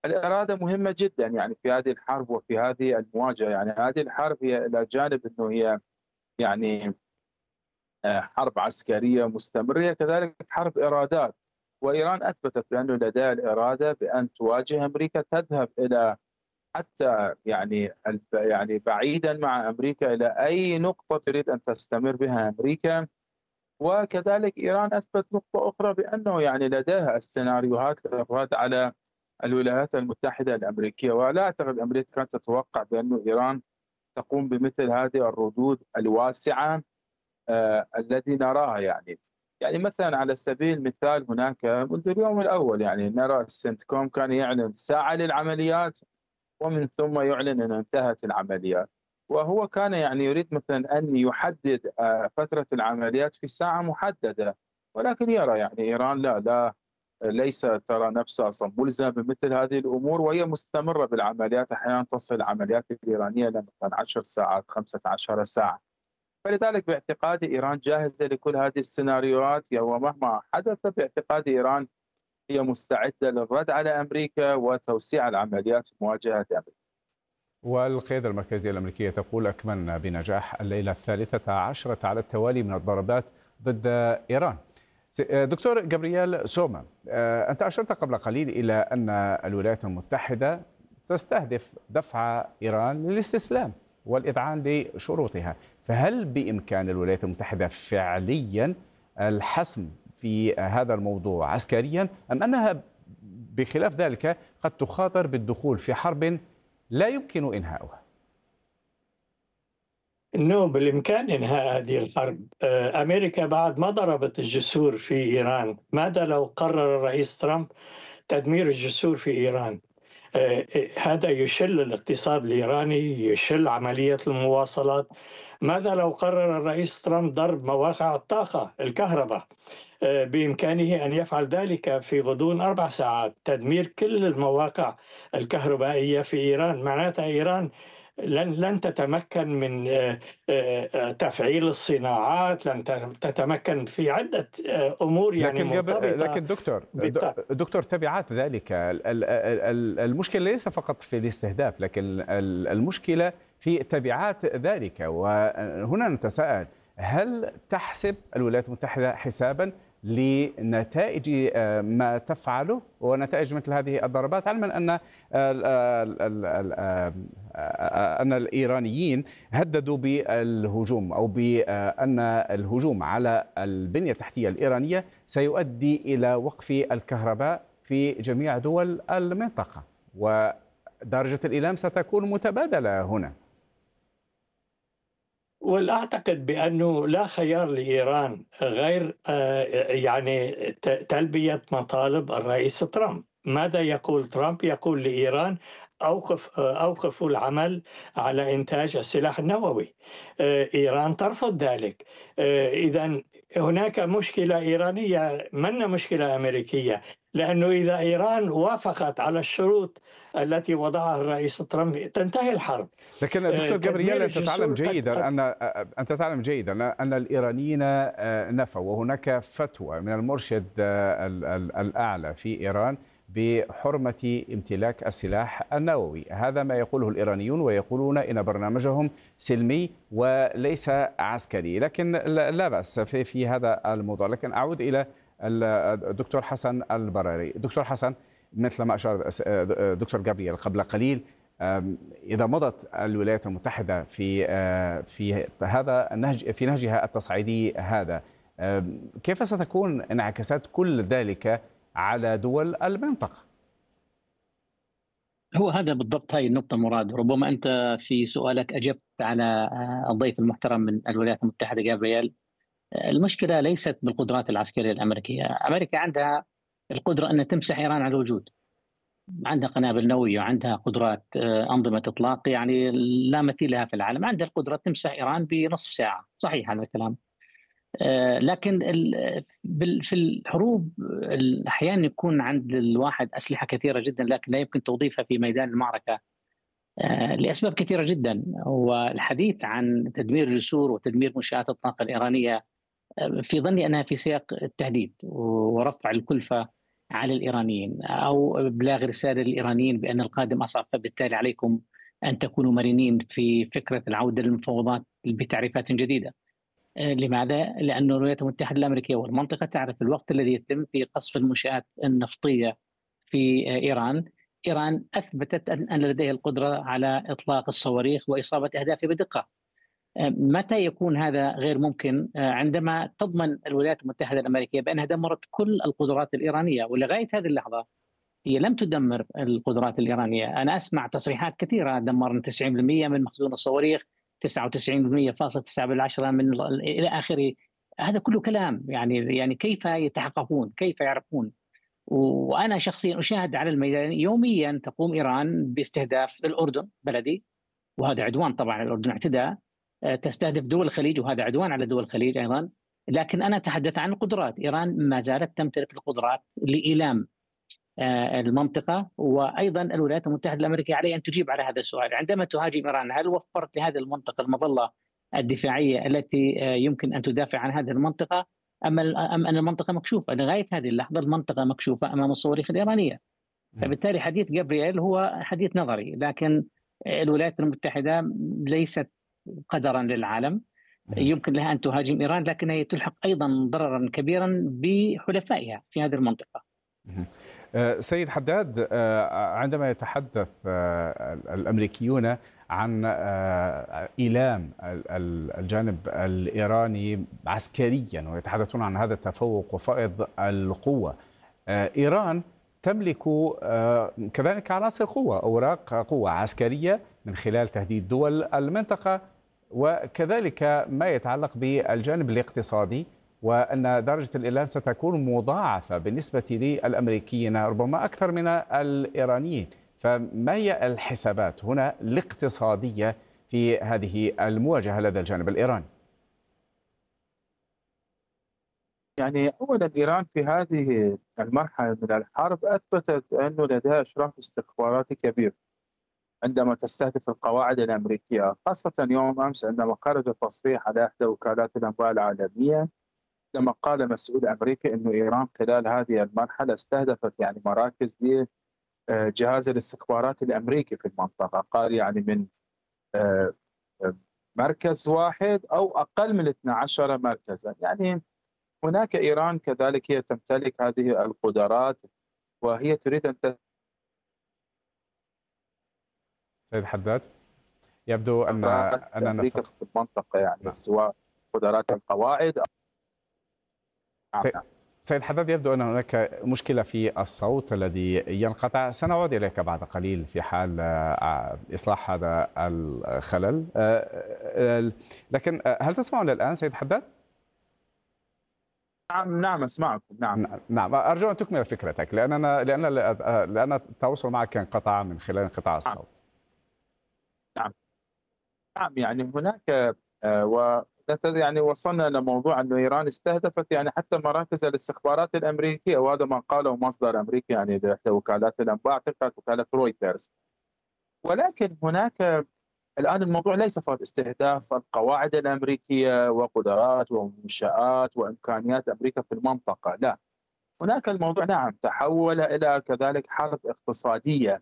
الإرادة مهمة جدًا يعني في هذه الحرب وفي هذه المواجهة، يعني هذه الحرب هي إلى جانب إنه هي يعني حرب عسكرية مستمرة، هي كذلك حرب إرادات، وإيران أثبتت بأنه لديها الإرادة بأن تواجه أمريكا، تذهب إلى حتى يعني يعني بعيدًا مع أمريكا إلى أي نقطة تريد أن تستمر بها أمريكا. وكذلك إيران أثبت نقطة أخرى بأنه يعني لديها السيناريوهات للرد على الولايات المتحدة الأمريكية، ولا أعتقد أمريكا كانت تتوقع بأن إيران تقوم بمثل هذه الردود الواسعة التي نراها يعني. يعني مثلا على سبيل المثال هناك منذ اليوم الأول يعني نرى السنتكوم كان يعلن ساعة للعمليات ومن ثم يعلن أن انتهت العمليات، وهو كان يعني يريد مثلا أن يحدد فترة العمليات في ساعة محددة، ولكن يرى يعني إيران لا ليس ترى نفسها أصلا ملزمة بمثل هذه الأمور، وهي مستمرة بالعمليات، أحيانا تصل العمليات الإيرانية لمثلا 10 ساعات 15 ساعة. فلذلك باعتقادي إيران جاهزة لكل هذه السيناريوهات، ومهما حدث باعتقاد إيران هي مستعدة للرد على أمريكا وتوسيع العمليات في مواجهة أمريكا. والقيادة المركزية الأمريكية تقول أكملنا بنجاح الليلة الثالثة عشرة على التوالي من الضربات ضد إيران. دكتور جابرييل سوما، أنت أشرت قبل قليل إلى أن الولايات المتحدة تستهدف دفع إيران للاستسلام والإذعان لشروطها، فهل بإمكان الولايات المتحدة فعليا الحسم في هذا الموضوع عسكريا، أم أنها بخلاف ذلك قد تخاطر بالدخول في حرب لا يمكن إنهاؤها؟ انه بالامكان انهاء هذه الحرب. امريكا بعد ما ضربت الجسور في ايران، ماذا لو قرر الرئيس ترامب تدمير الجسور في ايران؟ هذا يشل الاقتصاد الايراني، يشل عمليه المواصلات. ماذا لو قرر الرئيس ترامب ضرب مواقع الطاقه الكهرباء؟ بإمكانه أن يفعل ذلك في غضون 4 ساعات، تدمير كل المواقع الكهربائية في إيران. معناتها إيران لن تتمكن من تفعيل الصناعات، لن تتمكن في عدة أمور يعني مرتبطة. لكن دكتور تبعات ذلك المشكلة ليس فقط في الاستهداف، لكن المشكلة في تبعات ذلك. وهنا نتساءل، هل تحسب الولايات المتحدة حسابا لنتائج ما تفعله ونتائج مثل هذه الضربات، علما أن الإيرانيين هددوا بالهجوم أو بأن الهجوم على البنية التحتية الإيرانية سيؤدي إلى وقف الكهرباء في جميع دول المنطقة، ودرجة الإيلام ستكون متبادلة هنا؟ والأعتقد بأنه لا خيار لإيران غير يعني تلبية مطالب الرئيس ترامب. ماذا يقول ترامب؟ يقول لإيران أوقفوا العمل على إنتاج السلاح النووي. إيران ترفض ذلك. إذن هناك مشكلة إيرانية، من مشكلة أمريكية، لأنه إذا إيران وافقت على الشروط التي وضعها الرئيس ترامب تنتهي الحرب. لكن دكتور جابرييل، أنت تعلم جيدا أن الإيرانيين نفوا، وهناك فتوى من المرشد الأعلى في إيران بحرمة امتلاك السلاح النووي. هذا ما يقوله الإيرانيون، ويقولون إن برنامجهم سلمي وليس عسكري، لكن لا بأس في هذا الموضوع. لكن أعود إلى الدكتور حسن البراري. دكتور حسن، مثل ما أشار دكتور جابرييل قبل قليل، إذا مضت الولايات المتحدة في هذا النهج، في نهجها التصعيدي هذا، كيف ستكون انعكاسات كل ذلك على دول المنطقة؟ هو هذا بالضبط، هاي النقطة مراد. ربما أنت في سؤالك أجبت على الضيف المحترم من الولايات المتحدة جابرييل. المشكلة ليست بالقدرات العسكرية الأمريكية. أمريكا عندها القدرة أن تمسح إيران على الوجود، عندها قنابل نووية وعندها قدرات أنظمة إطلاق يعني لا مثيل لها في العالم. عندها القدرة تمسح إيران بنصف ساعة، صحيح هذا الكلام. لكن في الحروب أحيانا يكون عند الواحد أسلحة كثيرة جدا، لكن لا يمكن توظيفها في ميدان المعركة لأسباب كثيرة جدا. والحديث عن تدمير الجسور وتدمير منشآت الطاقة الإيرانية في ظني أنها في سياق التهديد ورفع الكلفة على الإيرانيين أو إبلاغ رسالة للإيرانيين بأن القادم أصعب، فبالتالي عليكم أن تكونوا مرنين في فكرة العودة للمفاوضات بتعريفات جديدة. لماذا؟ لأن الولايات المتحدة الأمريكية والمنطقة تعرف الوقت الذي يتم في قصف المنشآت النفطية في إيران أثبتت أن لديها القدرة على إطلاق الصواريخ وإصابة أهدافها بدقة. متى يكون هذا غير ممكن؟ عندما تضمن الولايات المتحدة الأمريكية بأنها دمرت كل القدرات الإيرانية، ولغاية هذه اللحظة هي لم تدمر القدرات الإيرانية. أنا أسمع تصريحات كثيرة، دمرنا 90% من مخزون الصواريخ، 99.9 من إلى آخره. هذا كله كلام، يعني كيف يتحققون؟ كيف يعرفون؟ وأنا شخصيا أشاهد على الميدان يوميا تقوم إيران باستهداف الأردن بلدي، وهذا عدوان طبعا، الأردن اعتداء. تستهدف دول الخليج وهذا عدوان على دول الخليج أيضا. لكن أنا أتحدث عن القدرات. إيران ما زالت تمتلك القدرات لإيلام المنطقة، وأيضا الولايات المتحدة الأمريكية عليها أن تجيب على هذا السؤال. عندما تهاجم إيران، هل وفرت لهذه المنطقة المظلة الدفاعية التي يمكن أن تدافع عن هذه المنطقة، أم أن المنطقة مكشوفة؟ لغاية هذه اللحظة المنطقة مكشوفة أمام الصواريخ الإيرانية. فبالتالي حديث جابرييل هو حديث نظري، لكن الولايات المتحدة ليست قدرا للعالم. يمكن لها أن تهاجم إيران، لكنها تلحق أيضا ضررا كبيرا بحلفائها في هذه المنطقة. سيد حداد، عندما يتحدث الأمريكيون عن إيلام الجانب الإيراني عسكريا ويتحدثون عن هذا التفوق وفائض القوة، إيران تملك كذلك عناصر قوة، أوراق قوة عسكرية من خلال تهديد دول المنطقة، وكذلك ما يتعلق بالجانب الاقتصادي، وأن درجة الإيلام ستكون مضاعفة بالنسبة للأمريكيين ربما أكثر من الإيرانيين. فما هي الحسابات هنا الاقتصادية في هذه المواجهة لدى الجانب الإيراني؟ يعني أولا إيران في هذه المرحلة من الحرب أثبتت أنه لديها إشراف استخباراتي كبير عندما تستهدف القواعد الأمريكية، خاصة يوم أمس عندما خرج تصريح على إحدى وكالات الأنباء العالمية لما قال مسؤول أمريكي أنه إيران خلال هذه المرحلة استهدفت يعني مراكز لجهاز الاستخبارات الأمريكي في المنطقة. قال يعني من مركز واحد أو أقل من 12 مركزا. يعني هناك إيران كذلك هي تمتلك هذه القدرات وهي تريد أن سيد حداد، يبدو أننا أمريكا في المنطقة، يعني سواء قدرات القواعد. سيد حداد، يبدو أن هناك مشكلة في الصوت الذي ينقطع، سنعود إليك بعد قليل في حال إصلاح هذا الخلل. لكن هل تسمعون الآن سيد حداد؟ نعم أسمعكم. نعم أرجو أن تكمل فكرتك، لأن التواصل معك انقطع من خلال انقطاع الصوت. نعم يعني هناك يعني وصلنا لموضوع أن إيران استهدفت يعني حتى مراكز الاستخبارات الأمريكية، وهذا ما قاله مصدر أمريكي يعني لإحدى وكالات الأنباء، أعتقد وكالة رويترز. ولكن هناك الآن الموضوع ليس فقط استهداف القواعد الأمريكية وقدرات ومنشآت وإمكانيات أمريكا في المنطقة، لا، هناك الموضوع نعم تحول إلى كذلك حرب اقتصادية.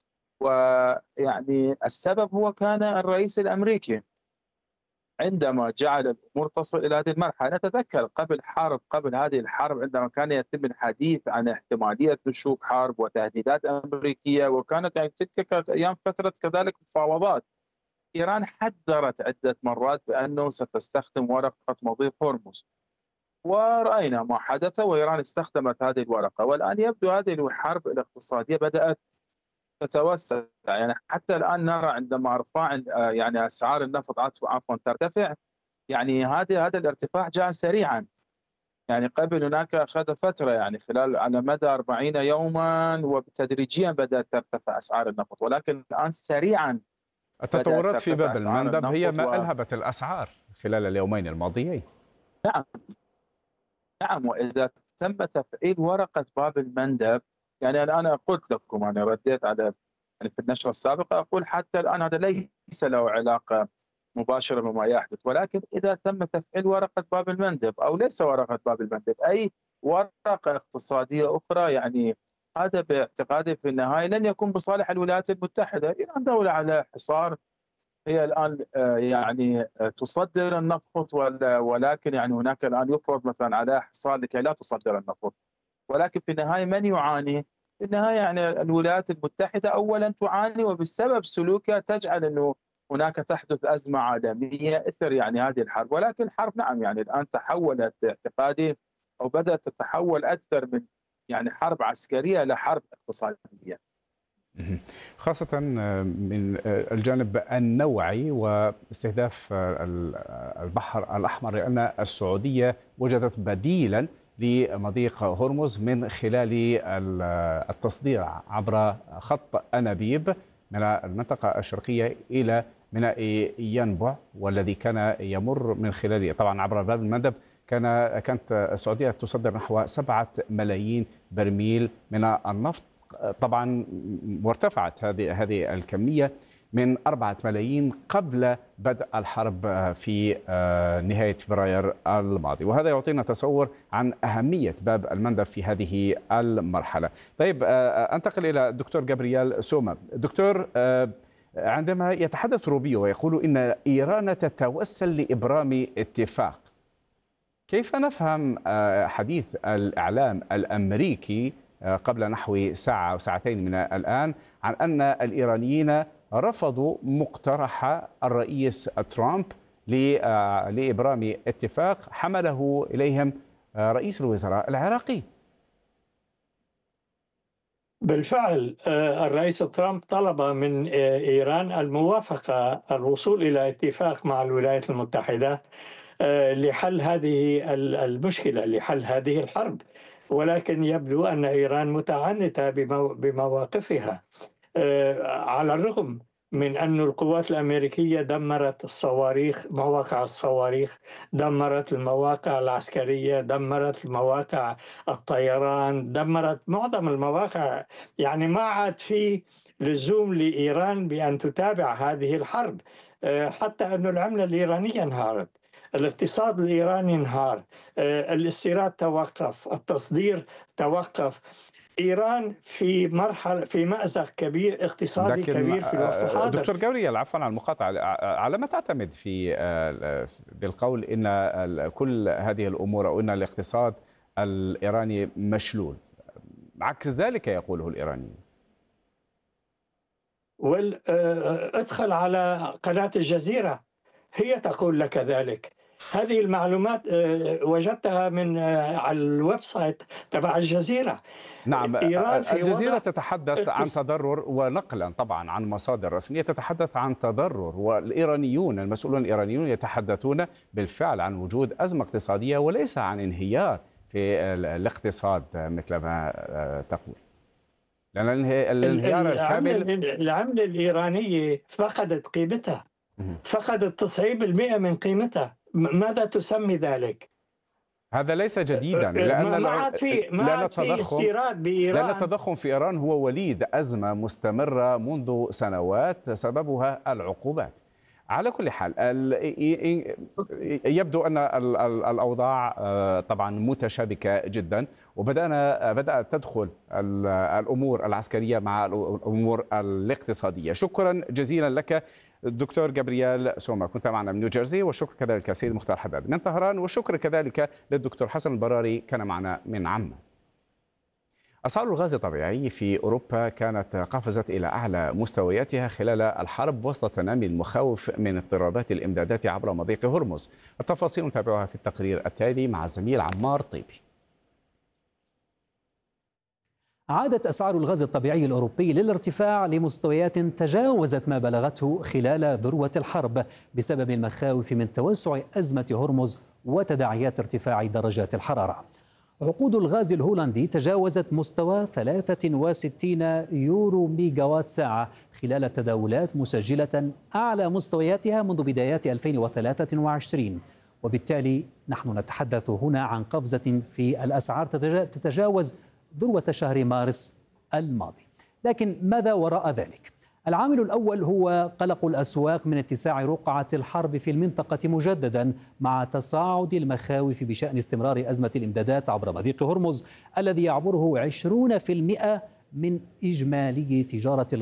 ويعني السبب هو كان الرئيس الأمريكي عندما جعل الأمور تصل إلى هذه المرحلة. نتذكر قبل هذه الحرب عندما كان يتم الحديث عن احتمالية نشوب حرب وتهديدات أمريكية، وكانت يعني تلك أيام فترة كذلك مفاوضات. إيران حذرت عدة مرات بأنه ستستخدم ورقة مضيق هرمز، ورأينا ما حدث وإيران استخدمت هذه الورقة. والآن يبدو هذه الحرب الاقتصادية بدأت تتوسع، يعني حتى الآن نرى عندما ارتفاع يعني أسعار النفط عفوا ترتفع، يعني هذا الارتفاع جاء سريعا. يعني قبل هناك أخذ فترة يعني خلال على مدى 40 يوما وتدريجيا بدأت ترتفع أسعار النفط، ولكن الآن سريعا التطورات في باب المندب هي ما ألهبت الأسعار خلال اليومين الماضيين. نعم وإذا تم تفعيل ورقة باب المندب، يعني أنا قلت لكم، أنا رديت على يعني في النشرة السابقة أقول حتى الآن هذا ليس له علاقة مباشرة بما يحدث، ولكن إذا تم تفعيل ورقة باب المندب أو ليس ورقة باب المندب، أي ورقة اقتصادية أخرى، يعني هذا باعتقادي في النهاية لن يكون بصالح الولايات المتحدة. إيران دولة على حصار، هي الآن يعني تصدر النفط، ولكن يعني هناك الآن يفرض مثلا على حصار لكي لا تصدر النفط، ولكن في النهاية من يعاني؟ في النهاية يعني الولايات المتحدة أولا تعاني، وبسبب سلوكها تجعل أنه هناك تحدث أزمة عالمية إثر يعني هذه الحرب. ولكن الحرب نعم يعني الآن تحولت باعتقادي، أو بدأت تتحول أكثر من يعني حرب عسكرية لحرب اقتصادية، خاصة من الجانب النوعي واستهداف البحر الأحمر، لأن السعودية وجدت بديلا لمضيق هرمز من خلال التصدير عبر خط أنابيب من المنطقة الشرقية إلى ميناء ينبع، والذي كان يمر من خلال طبعا عبر باب المندب. كانت السعودية تصدر نحو 7 ملايين برميل من النفط طبعا، وارتفعت هذه الكمية من 4 ملايين قبل بدء الحرب في نهاية فبراير الماضي، وهذا يعطينا تصور عن أهمية باب المندب في هذه المرحلة. طيب أنتقل إلى الدكتور جابرييل سوما. دكتور، عندما يتحدث روبيو ويقول إن إيران تتوسل لإبرام اتفاق، كيف نفهم حديث الإعلام الأمريكي قبل نحو ساعة أو ساعتين من الآن عن أن الإيرانيين رفضوا مقترح الرئيس ترامب لإبرام اتفاق حمله إليهم رئيس الوزراء العراقي؟ بالفعل الرئيس ترامب طلب من إيران الموافقة الوصول إلى اتفاق مع الولايات المتحدة لحل هذه المشكلة، لحل هذه الحرب، ولكن يبدو أن إيران متعنتة بمواقفها، على الرغم من أن القوات الأمريكية دمرت الصواريخ، مواقع الصواريخ، دمرت المواقع العسكرية، دمرت مواقع الطيران، دمرت معظم المواقع. يعني ما عاد في لزوم لإيران بأن تتابع هذه الحرب، حتى أن العملة الإيرانية انهارت، الاقتصاد الإيراني انهار، الاستيراد توقف، التصدير توقف. إيران في مأزق كبير اقتصادي كبير في الوقت الحاضر. دكتور جابرييل، عفوا عن المقاطعة، على ما تعتمد بالقول إن كل هذه الأمور أو إن الاقتصاد الإيراني مشلول؟ عكس ذلك يقوله الإيرانيين. ادخل على قناة الجزيرة، هي تقول لك ذلك. هذه المعلومات وجدتها من على الويب سايت تبع الجزيرة. نعم، الجزيرة تتحدث عن تضرر، ونقلا طبعا عن مصادر رسمية تتحدث عن تضرر، والإيرانيون المسؤولون الإيرانيون يتحدثون بالفعل عن وجود أزمة اقتصادية وليس عن انهيار في الاقتصاد مثل ما تقول، لأن الانهيار الكامل. العملة الإيرانية فقدت قيمتها، فقدت 90% من قيمتها. ماذا تسمي ذلك؟ هذا ليس جديدا، لأن ما عاد في استيراد بإيران. لأن التضخم في إيران هو وليد أزمة مستمرة منذ سنوات سببها العقوبات. على كل حال يبدو أن الأوضاع طبعا متشابكة جدا، بدأت تدخل الأمور العسكرية مع الأمور الاقتصادية. شكرا جزيلا لك دكتور جابرييل سوما، كنت معنا من نيوجيرسي، والشكر كذلك سيد مختار حداد من طهران، والشكر كذلك للدكتور حسن البراري كان معنا من عمان. أسعار الغاز الطبيعي في أوروبا كانت قفزت إلى أعلى مستوياتها خلال الحرب وسط تنامي المخاوف من اضطرابات الإمدادات عبر مضيق هرمز. التفاصيل نتابعها في التقرير التالي مع الزميل عمار طيبي. عادت أسعار الغاز الطبيعي الأوروبي للارتفاع لمستويات تجاوزت ما بلغته خلال ذروة الحرب بسبب المخاوف من توسع أزمة هرمز وتداعيات ارتفاع درجات الحرارة. عقود الغاز الهولندي تجاوزت مستوى 63 يورو ميجاوات ساعة خلال التداولات، مسجلة أعلى مستوياتها منذ بدايات 2023، وبالتالي نحن نتحدث هنا عن قفزة في الأسعار تتجاوز ذروة شهر مارس الماضي. لكن ماذا وراء ذلك؟ العامل الأول هو قلق الأسواق من اتساع رقعة الحرب في المنطقة مجددا مع تصاعد المخاوف بشأن استمرار أزمة الإمدادات عبر مضيق هرمز الذي يعبره 20% من إجمالي تجارة